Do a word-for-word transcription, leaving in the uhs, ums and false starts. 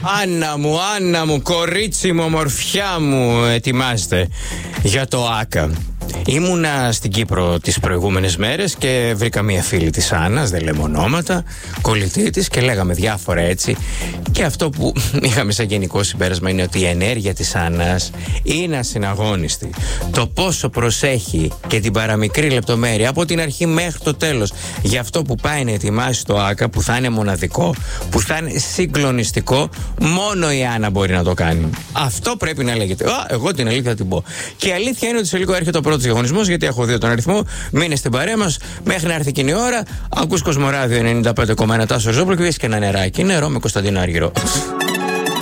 Άννα μου, Άννα μου, κορίτσι μου, ομορφιά μου, ετοιμάζεται για το ΆΚΑ. Ήμουνα στην Κύπρο τις προηγούμενες μέρες και βρήκα μία φίλη της Άννας, δεν λέμε ονόματα, κολλητή της, και λέγαμε διάφορα έτσι. Και αυτό που είχαμε σαν γενικό συμπέρασμα είναι ότι η ενέργεια της Άννας είναι ασυναγώνιστη. Το πόσο προσέχει και την παραμικρή λεπτομέρεια από την αρχή μέχρι το τέλος για αυτό που πάει να ετοιμάσει το ΆΚΑ, που θα είναι μοναδικό, που θα είναι συγκλονιστικό, μόνο η Άννα μπορεί να το κάνει. Αυτό πρέπει να λέγεται. Α, εγώ την αλήθεια θα την πω. Και η αλήθεια είναι ότι σε λίγο έρχεται ο πρώτος διαγωνισμός, γιατί έχω δει τον αριθμό. Μείνε στην παρέα μας μέχρι να έρθει εκείνη η ώρα. Ακούς Κοσμοράδιο ενενήντα πέντε κόμμα ένα, Τάσο Ριζόπουλο, και έχεις και ένα νεράκι. Νερό με Κωνσταντίνο Αργυρό.